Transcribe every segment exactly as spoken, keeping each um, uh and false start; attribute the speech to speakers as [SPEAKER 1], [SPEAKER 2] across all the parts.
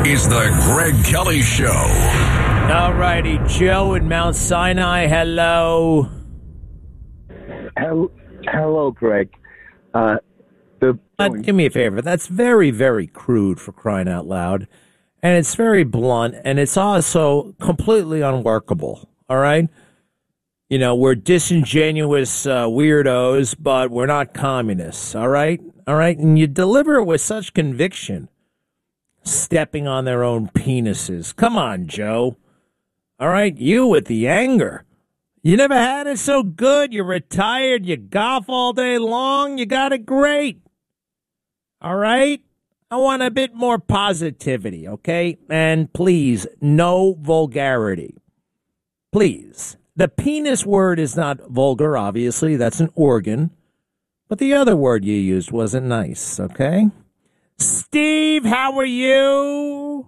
[SPEAKER 1] is the Greg Kelly Show.
[SPEAKER 2] All righty, Joe in Mount Sinai, hello.
[SPEAKER 3] Hello, hello Greg. Uh, the
[SPEAKER 2] Uh, do me a favor. That's very, very crude, for crying out loud. And it's very blunt, and it's also completely unworkable, all right? You know, we're disingenuous uh, weirdos, but we're not communists, all right? All right? And you deliver it with such conviction, stepping on their own penises. Come on, Joe. All right? You with the anger. You never had it so good. You're retired. You golf all day long. You got it great. All right? I want a bit more positivity, okay? And please, no vulgarity. Please. The penis word is not vulgar, obviously. That's an organ. But the other word you used wasn't nice, okay? Steve, how are you?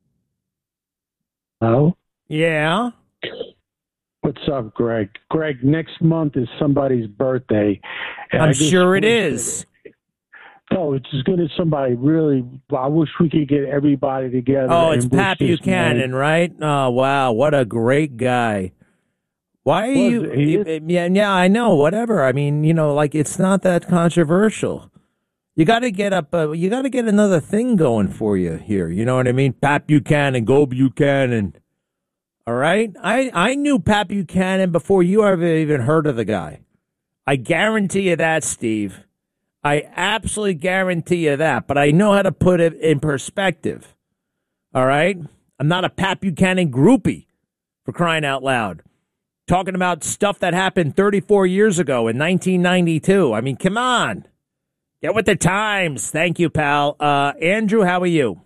[SPEAKER 4] Hello?
[SPEAKER 2] Yeah?
[SPEAKER 4] What's up, Greg? Greg, next month is somebody's birthday. and I
[SPEAKER 2] I'm
[SPEAKER 4] just
[SPEAKER 2] sure it
[SPEAKER 4] wish
[SPEAKER 2] is.
[SPEAKER 4] that- No, it's as good as somebody really. I wish we could get everybody together.
[SPEAKER 2] Oh, it's
[SPEAKER 4] and wish
[SPEAKER 2] Pat
[SPEAKER 4] this
[SPEAKER 2] Buchanan,
[SPEAKER 4] man-
[SPEAKER 2] right? Oh, wow. What a great guy. Why are
[SPEAKER 4] Was
[SPEAKER 2] you?
[SPEAKER 4] it? He
[SPEAKER 2] you-
[SPEAKER 4] is-
[SPEAKER 2] yeah, yeah, I know. Whatever. I mean, you know, like it's not that controversial. You got to get up. Uh, you got to get another thing going for you here. You know what I mean? Pat Buchanan, go Buchanan. All right. I I knew Pat Buchanan before you ever even heard of the guy. I guarantee you that, Steve. I absolutely guarantee you that. But I know how to put it in perspective. All right. I'm not a Pat Buchanan groupie, for crying out loud. Talking about stuff that happened thirty-four years ago in nineteen ninety-two. I mean, come on. Get with the times. Thank you, pal. Uh, Andrew, how are you?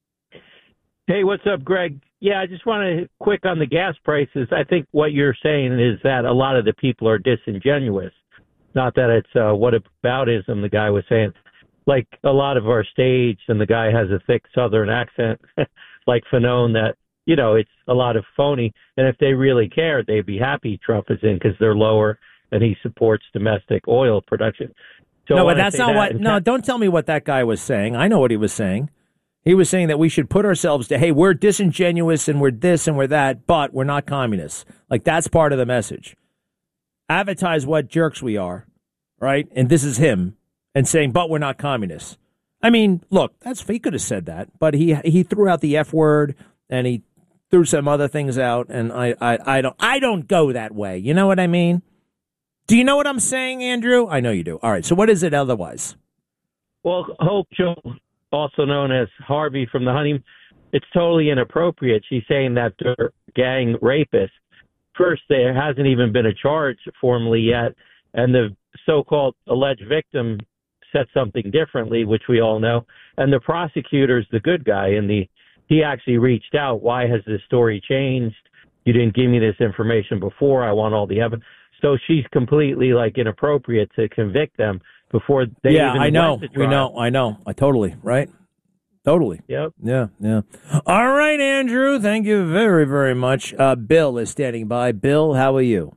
[SPEAKER 5] Hey, what's up, Greg? Yeah, I just want to quick on the gas prices. I think what you're saying is that a lot of the people are disingenuous. Not that it's uh, whataboutism, the guy was saying. Like a lot of our stage, and the guy has a thick Southern accent, like Fanone, that, you know, it's a lot of phony. And if they really cared, they'd be happy Trump is in because they're lower and he supports domestic oil production. So
[SPEAKER 2] No,
[SPEAKER 5] I
[SPEAKER 2] but
[SPEAKER 5] wanna
[SPEAKER 2] that's
[SPEAKER 5] say
[SPEAKER 2] not
[SPEAKER 5] that.
[SPEAKER 2] what.
[SPEAKER 5] And
[SPEAKER 2] No,
[SPEAKER 5] Pat-
[SPEAKER 2] don't tell me what that guy was saying. I know what he was saying. He was saying that we should put ourselves to, hey, we're disingenuous and we're this and we're that, but we're not communists. Like, that's part of the message. Advertise what jerks we are, right? And this is him, and saying, but we're not communists. I mean, look, that's he could have said that, but he he threw out the F word and he threw some other things out, and I I, I don't I don't go that way. You know what I mean? Do you know what I'm saying, Andrew? I know you do. All right. So what is it otherwise?
[SPEAKER 5] Well, Hope Joe, also known as Harvey from the Honey, it's totally inappropriate. She's saying that they're gang rapists. First, there hasn't even been a charge formally yet, and the so-called alleged victim said something differently, which we all know. And the prosecutor's the good guy, and the he actually reached out. Why has this story changed? You didn't give me this information before. I want all the evidence. So she's completely like inappropriate to convict them before they
[SPEAKER 2] yeah,
[SPEAKER 5] even
[SPEAKER 2] I know.
[SPEAKER 5] went to
[SPEAKER 2] We
[SPEAKER 5] trial.
[SPEAKER 2] know. I know. I totally, right? Totally.
[SPEAKER 5] Yep.
[SPEAKER 2] Yeah, yeah. All right, Andrew. Thank you very, very much. Uh, Bill is standing by. Bill, how are you?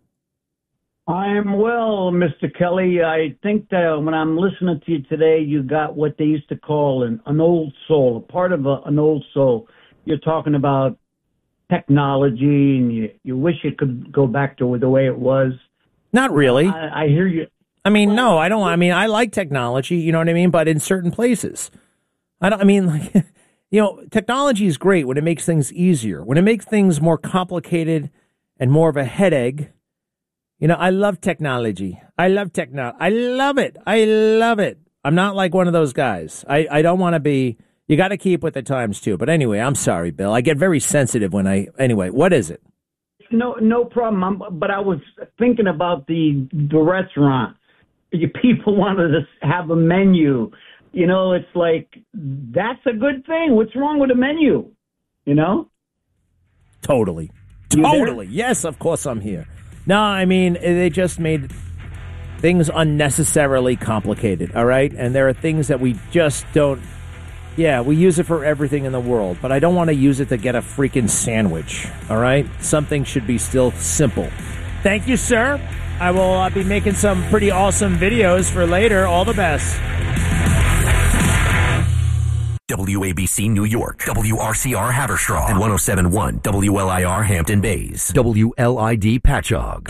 [SPEAKER 6] I am well, Mister Kelly. I think that when I'm listening to you today, you got what they used to call an, an old soul, a part of a, an old soul. You're talking about technology, and you, you wish it could go back to the way it was.
[SPEAKER 2] Not really.
[SPEAKER 6] I, I hear you.
[SPEAKER 2] I mean, no, I don't. I mean, I like technology, you know what I mean? But in certain places. I don't, I mean, like, you know, technology is great when it makes things easier. When it makes things more complicated and more of a headache. You know, I love technology. I love techno. I love it. I love it. I'm not like one of those guys. I, I don't want to be. You got to keep with the times, too. But anyway, I'm sorry, Bill. I get very sensitive when I. Anyway, what is it?
[SPEAKER 6] No, no problem. I'm, but I was thinking about the the restaurant. You people wanted to have a menu. You know, it's like that's a good thing. What's wrong with a menu? You know.
[SPEAKER 2] Totally.
[SPEAKER 6] You there?
[SPEAKER 2] Totally. Yes, of course I'm here. No, I mean, they just made things unnecessarily complicated, all right? And there are things that we just don't, yeah, we use it for everything in the world, but I don't want to use it to get a freaking sandwich, all right? Something should be still simple. Thank you, sir. I will uh, be making some pretty awesome videos for later. All the best.
[SPEAKER 7] W A B C New York, W R C R Haverstraw, and one oh seven point one W L I R Hampton Bays, W L I D Patchogue.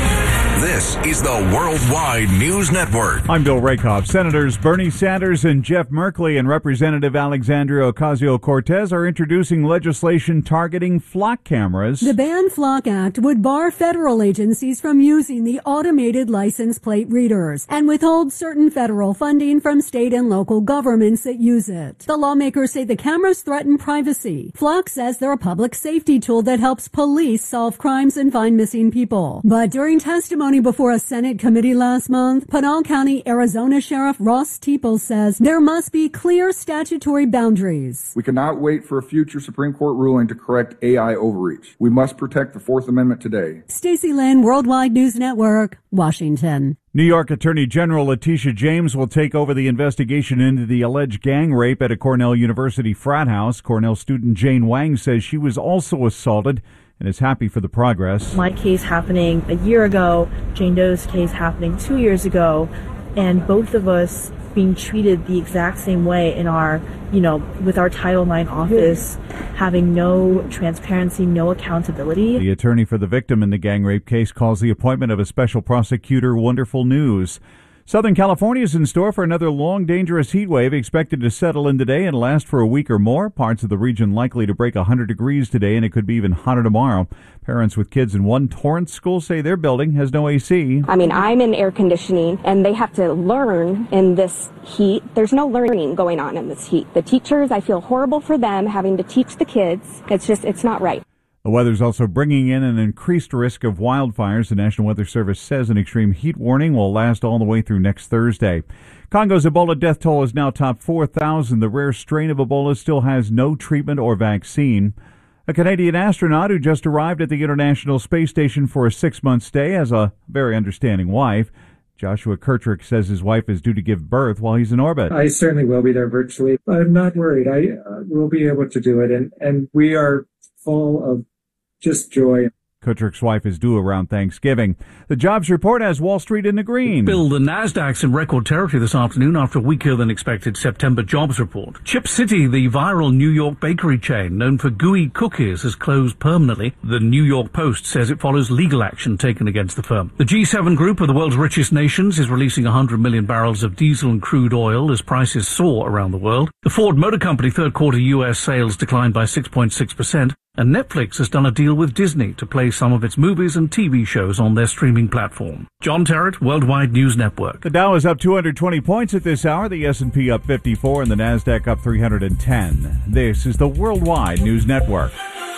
[SPEAKER 1] This is the Worldwide News Network.
[SPEAKER 8] I'm Bill Rakoff. Senators Bernie Sanders and Jeff Merkley and Representative Alexandria Ocasio-Cortez are introducing legislation targeting flock cameras.
[SPEAKER 9] The Ban Flock Act would bar federal agencies from using the automated license plate readers and withhold certain federal funding from state and local governments that use it. The lawmakers say the cameras threaten privacy. Flock says they're a public safety tool that helps police solve crimes and find missing people. But during testimony before a Senate committee last month, Pinal County, Arizona Sheriff Ross Teeple says there must be clear statutory boundaries.
[SPEAKER 10] We cannot wait for a future Supreme Court ruling to correct A I overreach. We must protect the Fourth Amendment today.
[SPEAKER 9] Stacey Lynn, Worldwide News Network, Washington.
[SPEAKER 8] New York Attorney General Letitia James will take over the investigation into the alleged gang rape at a Cornell University frat house. Cornell student Jane Wang says she was also assaulted and is happy for the progress.
[SPEAKER 11] My case happening a year ago, Jane Doe's case happening two years ago, and both of us being treated the exact same way in our, you know, with our Title nine office, having no transparency, no accountability.
[SPEAKER 8] The attorney for the victim in the gang rape case calls the appointment of a special prosecutor wonderful news. Southern California is in store for another long, dangerous heat wave expected to settle in today and last for a week or more. Parts of the region likely to break one hundred degrees today, and it could be even hotter tomorrow. Parents with kids in one Torrance school say their building has no A C.
[SPEAKER 12] I mean, I'm in air conditioning, and they have to learn in this heat. There's no learning going on in this heat. The teachers, I feel horrible for them having to teach the kids. It's just, it's not right.
[SPEAKER 8] The weather's also bringing in an increased risk of wildfires. The National Weather Service says an extreme heat warning will last all the way through next Thursday. Congo's Ebola death toll is now topped four thousand. The rare strain of Ebola still has no treatment or vaccine. A Canadian astronaut who just arrived at the International Space Station for a six-month stay has a very understanding wife. Joshua Kirtrick says his wife is due to give birth while he's in orbit.
[SPEAKER 13] I certainly will be there virtually. I'm not worried. I uh, will be able to do it, and, and we are full of just joy.
[SPEAKER 8] Kutrick's wife is due around Thanksgiving. The jobs report has Wall Street in the green.
[SPEAKER 14] Bill, the Nasdaq's in record territory this afternoon after a weaker than expected September jobs report. Chip City, the viral New York bakery chain known for gooey cookies, has closed permanently. The New York Post says it follows legal action taken against the firm. The G seven group of the world's richest nations is releasing one hundred million barrels of diesel and crude oil as prices soar around the world. The Ford Motor Company third quarter U S sales declined by six point six percent. And Netflix has done a deal with Disney to play some of its movies and T V shows on their streaming platform. John Terrett, Worldwide News Network.
[SPEAKER 8] The Dow is up two hundred twenty points at this hour, the S and P up fifty-four, and the Nasdaq up three hundred ten. This is the Worldwide News Network.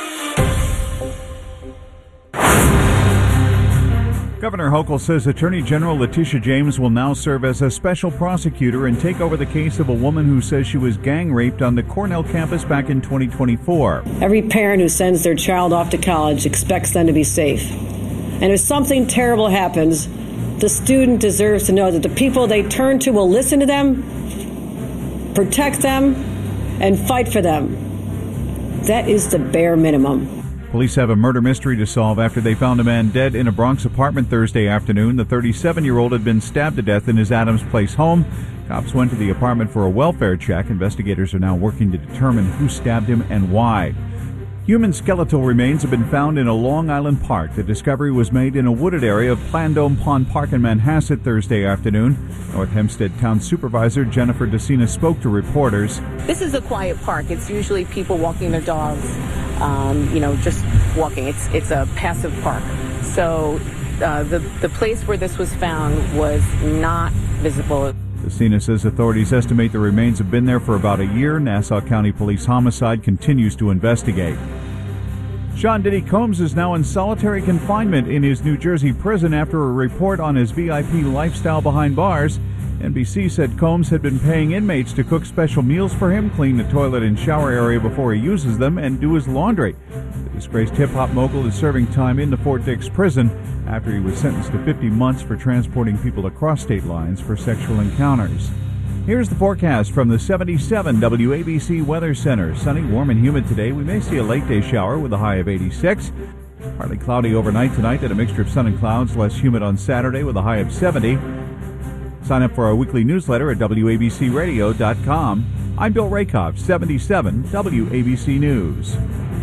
[SPEAKER 8] Governor Hochul says Attorney General Letitia James will now serve as a special prosecutor and take over the case of a woman who says she was gang raped on the Cornell campus back in twenty twenty-four.
[SPEAKER 15] Every parent who sends their child off to college expects them to be safe. And if something terrible happens, the student deserves to know that the people they turn to will listen to them, protect them, and fight for them. That is the bare minimum.
[SPEAKER 8] Police have a murder mystery to solve after they found a man dead in a Bronx apartment Thursday afternoon. The thirty-seven-year-old had been stabbed to death in his Adams Place home. Cops went to the apartment for a welfare check. Investigators are now working to determine who stabbed him and why. Human skeletal remains have been found in a Long Island park. The discovery was made in a wooded area of Plandome Pond Park in Manhasset Thursday afternoon. North Hempstead Town Supervisor Jennifer DeCina spoke to reporters.
[SPEAKER 16] This is a quiet park. It's usually people walking their dogs, um, you know, just walking. It's it's a passive park. So uh, the, the place where this was found was not visible.
[SPEAKER 8] DeCina says authorities estimate the remains have been there for about a year. Nassau County Police Homicide continues to investigate. Sean Diddy Combs is now in solitary confinement in his New Jersey prison after a report on his V I P lifestyle behind bars. N B C said Combs had been paying inmates to cook special meals for him, clean the toilet and shower area before he uses them, and do his laundry. The disgraced hip-hop mogul is serving time in the Fort Dix prison after he was sentenced to fifty months for transporting people across state lines for sexual encounters. Here's the forecast from the seventy-seven W A B C Weather Center. Sunny, warm, and humid today. We may see a late day shower with a high of eighty-six. Partly cloudy overnight tonight and a mixture of sun and clouds. Less humid on Saturday with a high of seventy. Sign up for our weekly newsletter at W A B C radio dot com. I'm Bill Rakoff, seventy-seven W A B C News.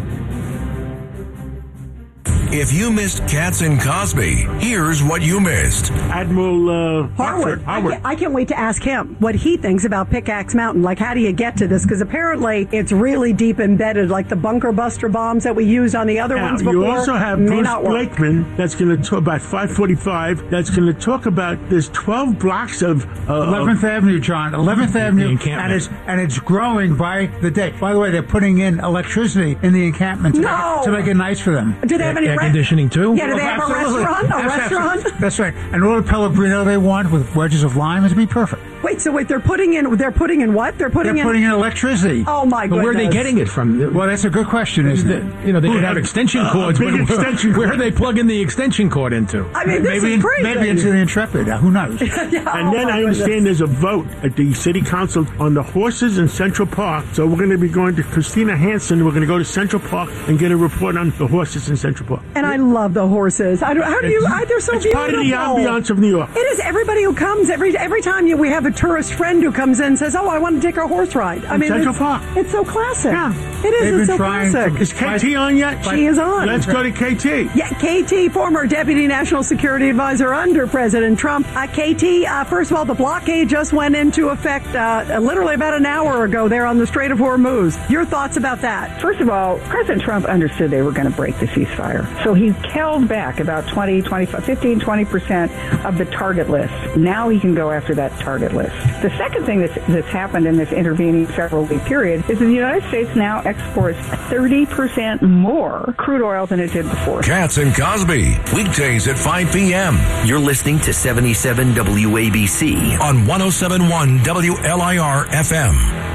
[SPEAKER 1] If you missed Katz and Cosby, here's what you missed.
[SPEAKER 17] Admiral uh,
[SPEAKER 18] Harwood.
[SPEAKER 17] Harwood.
[SPEAKER 18] I, can't, I can't wait to ask him what he thinks about Pickaxe Mountain. Like, how do you get to this? Because apparently it's really deep embedded, like the bunker buster bombs that we used on the other
[SPEAKER 17] Now,
[SPEAKER 18] ones before.
[SPEAKER 17] you also have
[SPEAKER 18] may
[SPEAKER 17] Bruce
[SPEAKER 18] not work.
[SPEAKER 17] Blakeman that's going to talk about five forty-five. That's going to talk about there's twelve blocks of uh,
[SPEAKER 19] eleventh Avenue, John. eleventh Avenue,
[SPEAKER 17] encampment.
[SPEAKER 19] and it's and it's growing by the day. By the way, they're putting in electricity in the encampment to,
[SPEAKER 18] No!
[SPEAKER 19] make, it, to make it nice for them.
[SPEAKER 18] Do they have any
[SPEAKER 19] air
[SPEAKER 18] re-
[SPEAKER 19] conditioning too?
[SPEAKER 18] Yeah, do they have a
[SPEAKER 19] Absolutely.
[SPEAKER 18] restaurant? A
[SPEAKER 19] That's
[SPEAKER 18] restaurant?
[SPEAKER 19] absolutely- That's right. And all the Pellegrino they want with wedges of lime is be perfect.
[SPEAKER 18] Wait, so wait, they're putting in, they're putting in what? They're putting
[SPEAKER 19] They're
[SPEAKER 18] in...
[SPEAKER 19] putting in electricity.
[SPEAKER 18] Oh, my
[SPEAKER 19] But
[SPEAKER 18] goodness.
[SPEAKER 19] where are they getting it from? Well, that's a good question, isn't it?
[SPEAKER 20] You know, they could have extension
[SPEAKER 19] Uh,
[SPEAKER 20] cords.
[SPEAKER 19] big
[SPEAKER 20] but
[SPEAKER 19] extension
[SPEAKER 20] where, where
[SPEAKER 19] cord.
[SPEAKER 20] are they plugging the extension cord into?
[SPEAKER 18] I mean, this
[SPEAKER 19] maybe,
[SPEAKER 18] is crazy.
[SPEAKER 19] maybe into the Intrepid. Uh, who knows?
[SPEAKER 18] Yeah,
[SPEAKER 17] And
[SPEAKER 18] oh
[SPEAKER 17] then
[SPEAKER 18] my
[SPEAKER 17] I understand
[SPEAKER 18] goodness.
[SPEAKER 17] there's a vote at the city council on the horses in Central Park. So we're going to be going to Christina Hansen. We're going to go to Central Park and get a report on the horses in Central Park.
[SPEAKER 18] And I love the horses. I don't, how do you? I, they're so
[SPEAKER 17] It's
[SPEAKER 18] beautiful.
[SPEAKER 17] part of the ambiance of New York.
[SPEAKER 18] It is. Everybody who comes every every time you, we have a tourist friend who comes in and says, "Oh, I want to take a horse ride." I
[SPEAKER 17] In
[SPEAKER 18] mean,
[SPEAKER 17] Central
[SPEAKER 18] it's,
[SPEAKER 17] Park.
[SPEAKER 18] it's so classic.
[SPEAKER 17] Yeah.
[SPEAKER 18] It is.
[SPEAKER 19] They've
[SPEAKER 18] It's
[SPEAKER 19] been
[SPEAKER 18] so
[SPEAKER 19] trying
[SPEAKER 18] classic.
[SPEAKER 19] to-
[SPEAKER 17] Is K T on yet?
[SPEAKER 18] She is on.
[SPEAKER 17] Let's go to K T.
[SPEAKER 18] Yeah, K T, former Deputy National Security Advisor under President Trump. Uh, K T, uh, first of all, the blockade just went into effect uh, literally about an hour ago there on the Strait of Hormuz. Your thoughts about that?
[SPEAKER 21] First of all, President Trump understood they were going to break the ceasefire. So he held back about twenty, twenty-five, fifteen, twenty percent of the target list. Now he can go after that target list. The second thing that's, that's happened in this intervening several-week period is that the United States now exports thirty percent more crude oil than it did before.
[SPEAKER 1] Katz and Cosby, weekdays at five p.m.
[SPEAKER 7] You're listening to seventy-seven W A B C
[SPEAKER 1] on one oh seven point one W L I R F M.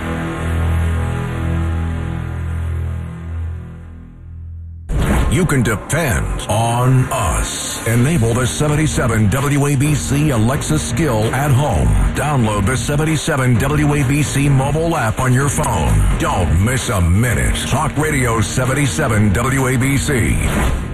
[SPEAKER 1] You can depend on us. Enable the seventy-seven W A B C Alexa skill at home. Download the seventy-seven W A B C mobile app on your phone. Don't miss a minute. Talk Radio seventy-seven W A B C.